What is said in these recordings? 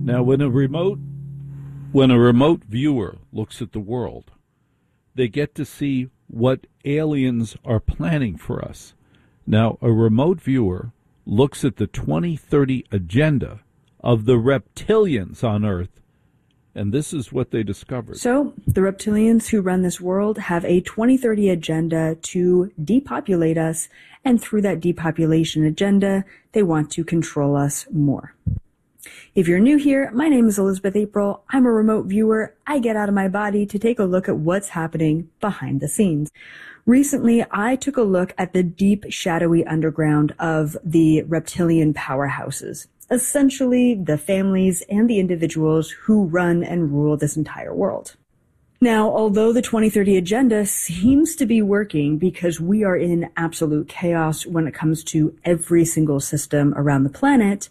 Now, when a remote viewer looks at the world, they get to see what aliens are planning for us. Now, a remote viewer looks at the 2030 agenda of the reptilians on Earth, and this is what they discovered. So, the reptilians who run this world have a 2030 agenda to depopulate us, and through that depopulation agenda, they want to control us more. If you're new here, my name is Elizabeth April. I'm a remote viewer. I get out of my body to take a look at what's happening behind the scenes. Recently, I took a look at the deep, shadowy underground of the reptilian powerhouses, essentially the families and the individuals who run and rule this entire world. Now, although the 2030 agenda seems to be working because we are in absolute chaos when it comes to every single system around the planet,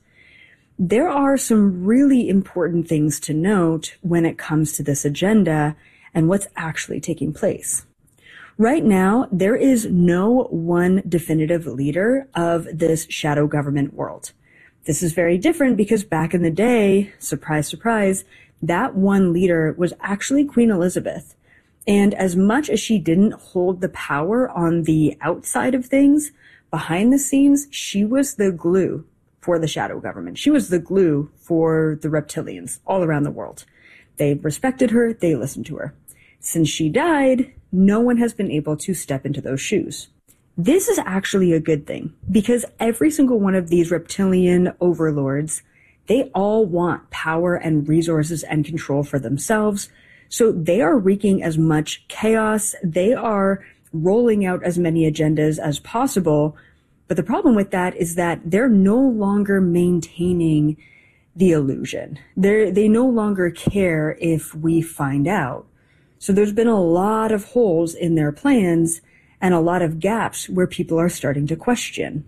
there are some really important things to note when it comes to this agenda and what's actually taking place. Right now, there is no one definitive leader of this shadow government world. This is very different because back in the day, surprise, surprise, that one leader was actually Queen Elizabeth. And as much as she didn't hold the power on the outside of things, behind the scenes, she was the glue for the shadow government. She was the glue for the reptilians all around the world. They respected her, they listened to her. Since she died, no one has been able to step into those shoes. This is actually a good thing because every single one of these reptilian overlords, they all want power and resources and control for themselves. So they are wreaking as much chaos. They are rolling out as many agendas as possible. But the problem with that is that they're no longer maintaining the illusion. They no longer care if we find out. So there's been a lot of holes in their plans and a lot of gaps where people are starting to question.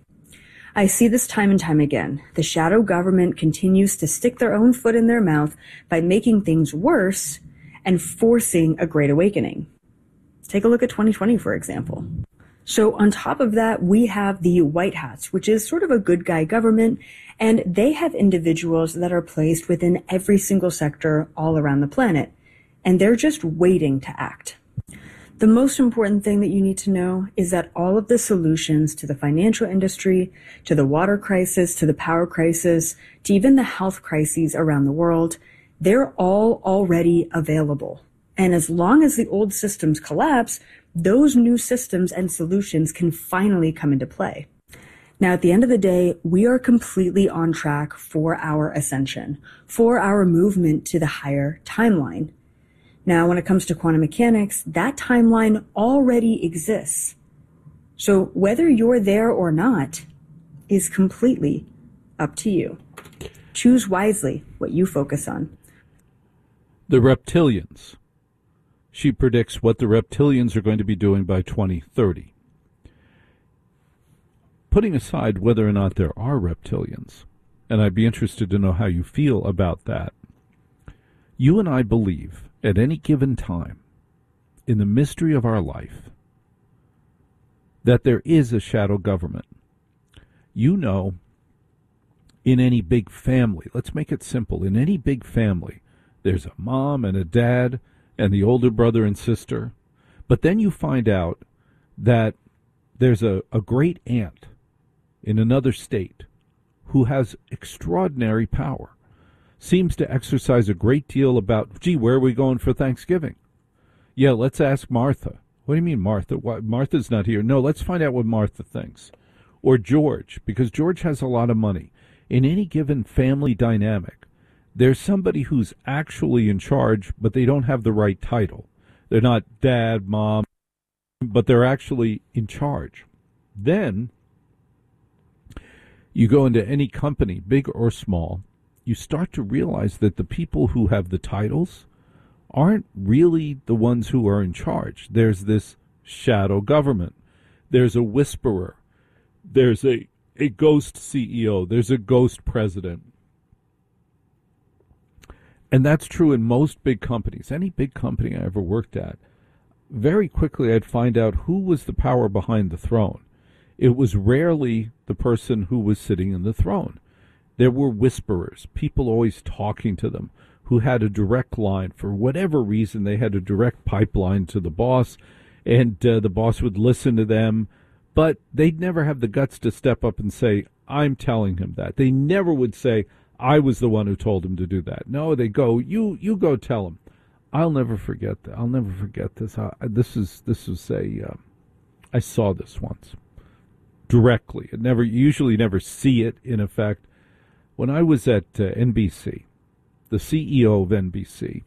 I see this time and time again. The shadow government continues to stick their own foot in their mouth by making things worse and forcing a great awakening. Take a look at 2020, for example. So on top of that, we have the White Hats, which is sort of a good guy government, and they have individuals that are placed within every single sector all around the planet, and they're just waiting to act. The most important thing that you need to know is that all of the solutions to the financial industry, to the water crisis, to the power crisis, to even the health crises around the world, they're all already available. And as long as the old systems collapse, those new systems and solutions can finally come into play. Now, at the end of the day, we are completely on track for our ascension, for our movement to the higher timeline. Now, when it comes to quantum mechanics, that timeline already exists. So whether you're there or not is completely up to you. Choose wisely what you focus on. The reptilians. She predicts what the reptilians are going to be doing by 2030. Putting aside whether or not there are reptilians, and I'd be interested to know how you feel about that, you and I believe at any given time, in the mystery of our life, that there is a shadow government. You know, in any big family, let's make it simple, in any big family, there's a mom and a dad and the older brother and sister, but then you find out that there's a great aunt in another state who has extraordinary power, seems to exercise a great deal about, gee, where are we going for Thanksgiving? Yeah, let's ask Martha. What do you mean, Martha? Martha's not here. No, let's find out what Martha thinks. Or George, because George has a lot of money. In any given family dynamic, there's somebody who's actually in charge, but they don't have the right title. They're not dad, mom, but they're actually in charge. Then you go into any company, big or small, you start to realize that the people who have the titles aren't really the ones who are in charge. There's this shadow government. There's a whisperer. There's a ghost CEO. There's a ghost president. And that's true in most big companies. Any big company I ever worked at, very quickly I'd find out who was the power behind the throne. It was rarely the person who was sitting in the throne. There were whisperers, people always talking to them, who had a direct line. For whatever reason, they had a direct pipeline to the boss, and the boss would listen to them, but they'd never have the guts to step up and say, I'm telling him that. They never would say, I was the one who told him to do that. No, they go, you go tell him. I'll never forget that. I'll never forget this. I saw this once directly. Usually never see it in effect. When I was at NBC, the CEO of NBC,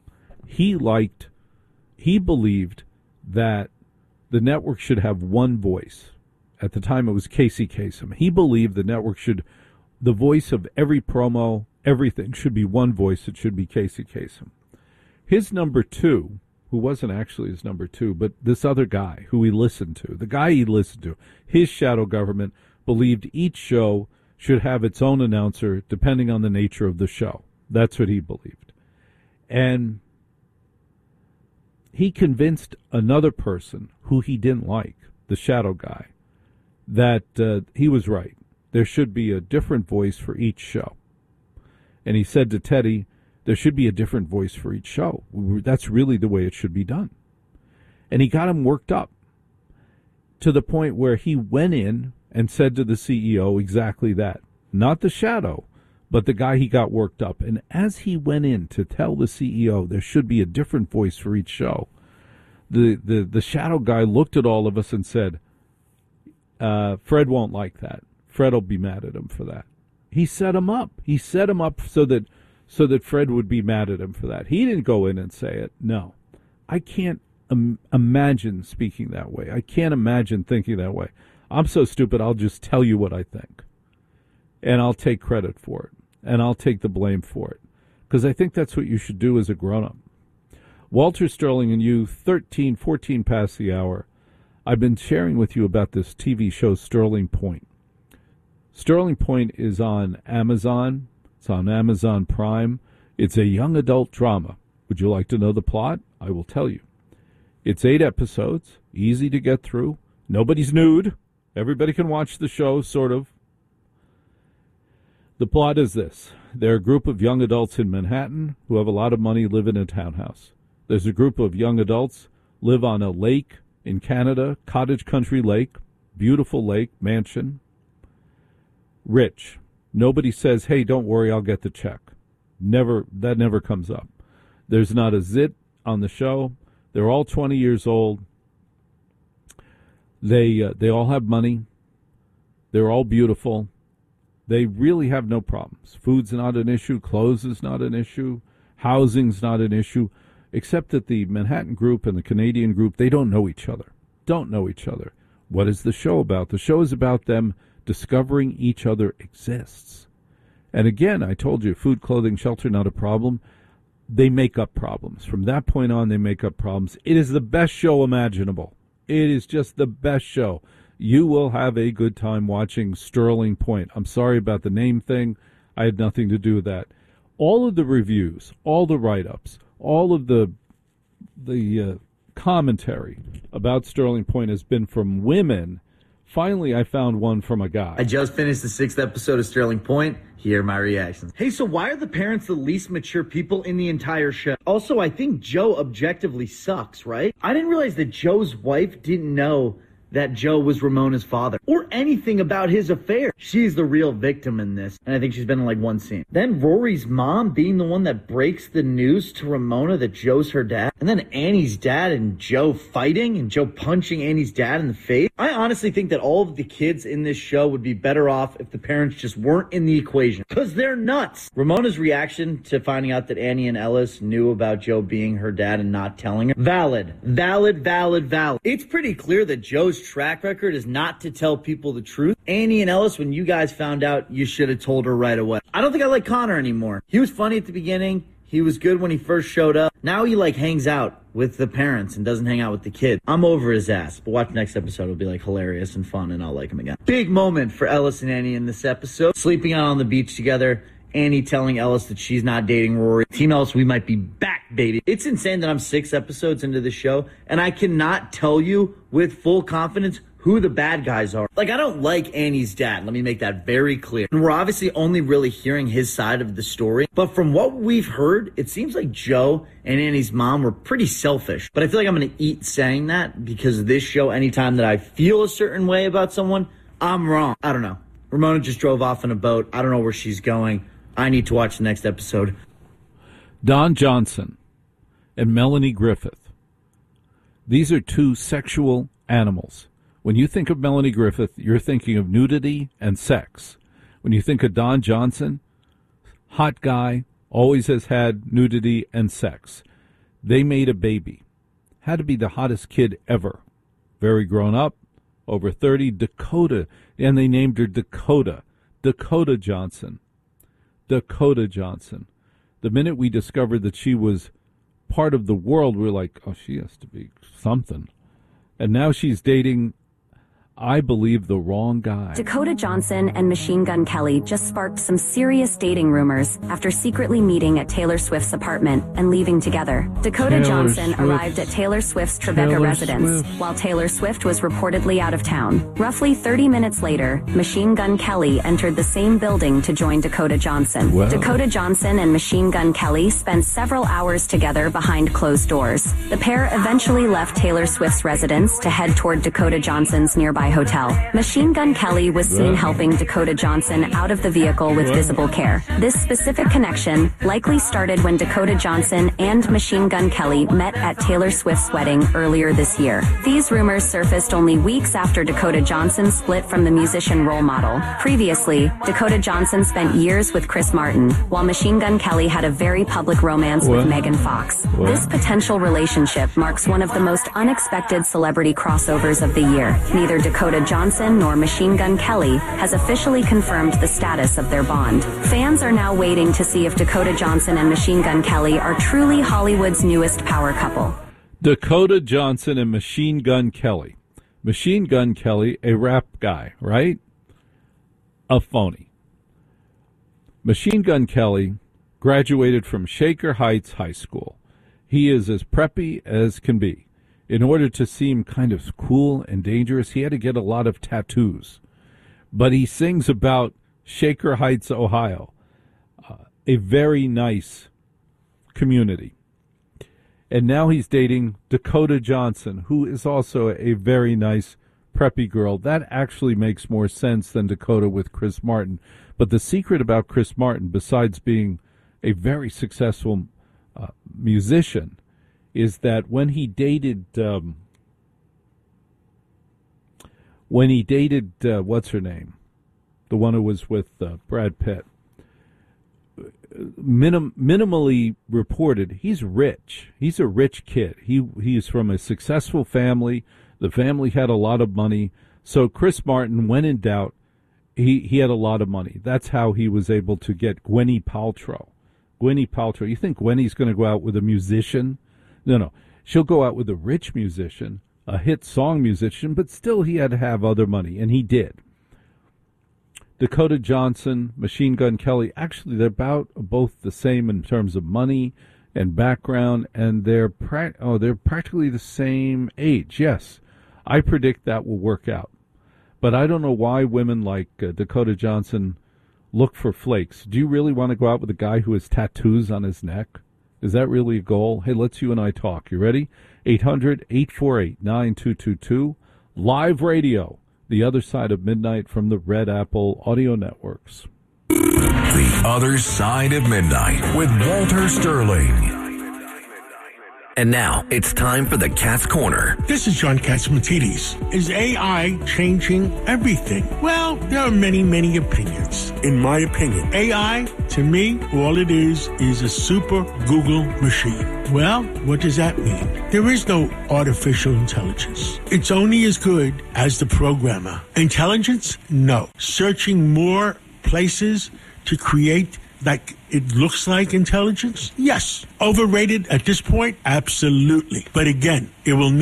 he believed that the network should have one voice. At the time, it was Casey Kasem. He believed the network the voice of every promo, everything should be one voice. It should be Casey Kasem. His number two, who wasn't actually his number two, but this other guy who he listened to, his shadow government believed each show should have its own announcer depending on the nature of the show. That's what he believed. And he convinced another person who he didn't like, the shadow guy, that he was right. There should be a different voice for each show. And he said to Teddy, there should be a different voice for each show. That's really the way it should be done. And he got him worked up to the point where he went in and said to the CEO exactly that. Not the shadow, but the guy he got worked up. And as he went in to tell the CEO there should be a different voice for each show, the shadow guy looked at all of us and said, Fred won't like that. Fred will be mad at him for that. He set him up. He set him up so that Fred would be mad at him for that. He didn't go in and say it. No. I can't imagine speaking that way. I can't imagine thinking that way. I'm so stupid, I'll just tell you what I think. And I'll take credit for it. And I'll take the blame for it. Because I think that's what you should do as a grown-up. Walter Sterling and you, 14 past the hour. I've been sharing with you about this TV show, Sterling Point. Sterling Point is on Amazon. It's on Amazon Prime. It's a young adult drama. Would you like to know the plot? I will tell you. It's 8 episodes, easy to get through. Nobody's nude. Everybody can watch the show, sort of. The plot is this. There are a group of young adults in Manhattan who have a lot of money, live in a townhouse. There's a group of young adults live on a lake in Canada, Cottage Country Lake, beautiful lake, mansion. Rich. Nobody says, hey, don't worry, I'll get the check. That never comes up. There's not a zit on the show. They're all 20 years old. They all have money. They're all beautiful. They really have no problems. Food's not an issue. Clothes is not an issue. Housing's not an issue. Except that the Manhattan group and the Canadian group, they don't know each other. What is the show about? The show is about them discovering each other exists. And again, I told you, food, clothing, shelter, not a problem. They make up problems. From that point on, they make up problems. It is the best show imaginable. It is just the best show. You will have a good time watching Sterling Point. I'm sorry about the name thing. I had nothing to do with that. All of the reviews, all the write-ups, all of the commentary about Sterling Point has been from women. Finally, I found one from a guy. I just finished the 6th episode of Sterling Point. Here are my reactions. Hey, so why are the parents the least mature people in the entire show? Also, I think Joe objectively sucks, right? I didn't realize that Joe's wife didn't know that Joe was Ramona's father or anything about his affair. She's the real victim in this, and I think she's been in like one scene. Then Rory's mom being the one that breaks the news to Ramona that Joe's her dad, and then Annie's dad and Joe fighting and Joe punching Annie's dad in the face. I honestly think that all of the kids in this show would be better off if the parents just weren't in the equation, because they're nuts. Ramona's reaction to finding out that Annie and Ellis knew about Joe being her dad and not telling her, valid. It's pretty clear that Joe's track record is not to tell people the truth. Annie and Ellis, when you guys found out, you should have told her right away. I don't think I like Connor anymore. He was funny at the beginning. He was good when he first showed up. Now he hangs out with the parents and doesn't hang out with the kid. I'm over his ass. But watch the next episode. It'll be hilarious and fun, and I'll like him again. Big moment for Ellis and Annie in this episode. Sleeping out on the beach together. Annie telling Ellis that she's not dating Rory. Team Ellis, we might be back, baby. It's insane that I'm 6 episodes into the show, and I cannot tell you with full confidence who the bad guys are. Like, I don't like Annie's dad. Let me make that very clear. And we're obviously only really hearing his side of the story. But from what we've heard, it seems like Joe and Annie's mom were pretty selfish. But I feel like I'm going to eat saying that because of this show, anytime that I feel a certain way about someone, I'm wrong. I don't know. Ramona just drove off in a boat. I don't know where she's going. I need to watch the next episode. Don Johnson and Melanie Griffith. These are two sexual animals. When you think of Melanie Griffith, you're thinking of nudity and sex. When you think of Don Johnson, hot guy, always has had nudity and sex. They made a baby. Had to be the hottest kid ever. Very grown up, over 30, Dakota, and they named her Dakota. Dakota Johnson. Dakota Johnson. The minute we discovered that she was part of the world, we were like, oh, she has to be something. And now she's dating, I believe, the wrong guy. Dakota Johnson and Machine Gun Kelly just sparked some serious dating rumors after secretly meeting at Taylor Swift's apartment and leaving together. Dakota Johnson arrived at Taylor Swift's Tribeca residence while Taylor Swift was reportedly out of town. Roughly 30 minutes later, Machine Gun Kelly entered the same building to join Dakota Johnson. Wow. Dakota Johnson and Machine Gun Kelly spent several hours together behind closed doors. The pair eventually left Taylor Swift's residence to head toward Dakota Johnson's nearby hotel. Machine Gun Kelly was seen helping Dakota Johnson out of the vehicle with visible care. This specific connection likely started when Dakota Johnson and Machine Gun Kelly met at Taylor Swift's wedding earlier this year. These rumors surfaced only weeks after Dakota Johnson split from the musician role model. Previously, Dakota Johnson spent years with Chris Martin, while Machine Gun Kelly had a very public romance with Megan Fox. This potential relationship marks one of the most unexpected celebrity crossovers of the year. Neither Dakota Johnson nor Machine Gun Kelly has officially confirmed the status of their bond. Fans are now waiting to see if Dakota Johnson and Machine Gun Kelly are truly Hollywood's newest power couple. Dakota Johnson and Machine Gun Kelly. Machine Gun Kelly, a rap guy, right? A phony. Machine Gun Kelly graduated from Shaker Heights High School. He is as preppy as can be. In order to seem kind of cool and dangerous, he had to get a lot of tattoos. But he sings about Shaker Heights, Ohio, a very nice community. And now he's dating Dakota Johnson, who is also a very nice, preppy girl. That actually makes more sense than Dakota with Chris Martin. But the secret about Chris Martin, besides being a very successful musician, is that when he dated what's her name, the one who was with Brad Pitt, minimally reported, he's rich. He's a rich kid. He is from a successful family. The family had a lot of money. So Chris Martin, when in doubt, he had a lot of money. That's how he was able to get Gwyneth Paltrow. Gwyneth Paltrow. You think Gwenny's going to go out with a musician? No. She'll go out with a rich musician, a hit song musician, but still he had to have other money, and he did. Dakota Johnson, Machine Gun Kelly, actually they're about both the same in terms of money and background, and they're practically the same age. Yes, I predict that will work out. But I don't know why women like Dakota Johnson look for flakes. Do you really want to go out with a guy who has tattoos on his neck? Is that really a goal? Hey, let's you and I talk. You ready? 800-848-9222. Live radio. The Other Side of Midnight from the Red Apple Audio Networks. The Other Side of Midnight with Walter Sterling. And now, it's time for the Cat's Corner. This is John Catsimatidis. Is AI changing everything? Well, there are many, many opinions. In my opinion, AI, to me, all it is a super Google machine. Well, what does that mean? There is no artificial intelligence. It's only as good as the programmer. Intelligence? No. Searching more places to create like it looks like intelligence? Yes. Overrated at this point? Absolutely. But again, it will need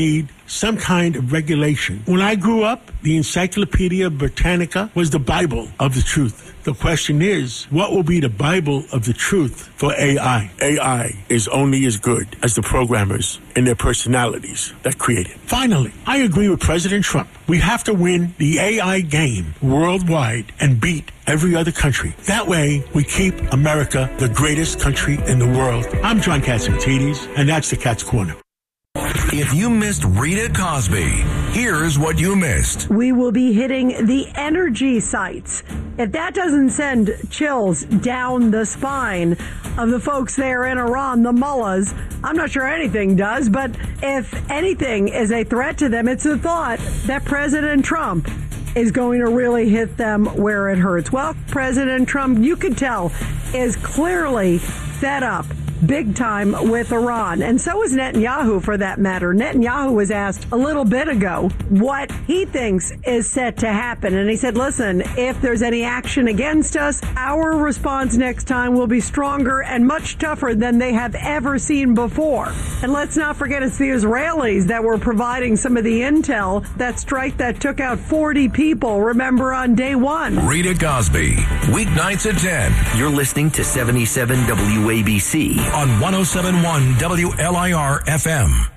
some kind of regulation. When I grew up, the Encyclopedia Britannica was the Bible of the truth. The question is, what will be the Bible of the truth for AI? AI is only as good as the programmers and their personalities that create it. Finally, I agree with President Trump. We have to win the AI game worldwide and beat every other country. That way, we keep America the greatest country in the world. I'm John Catsimatidis, and that's the Cat's Corner. If you missed Rita Cosby, here's what you missed. We will be hitting the energy sites. If that doesn't send chills down the spine of the folks there in Iran, the mullahs, I'm not sure anything does, but if anything is a threat to them, it's the thought that President Trump is going to really hit them where it hurts. Well, President Trump, you could tell, is clearly fed up big time with Iran. And so is Netanyahu, for that matter. Netanyahu was asked a little bit ago what he thinks is set to happen. And he said, listen, if there's any action against us, our response next time will be stronger and much tougher than they have ever seen before. And let's not forget, it's the Israelis that were providing some of the intel, that strike that took out 40 people, remember, on day one. Rita Cosby, weeknights at 10. You're listening to 77 WABC. On 107.1 WLIR FM.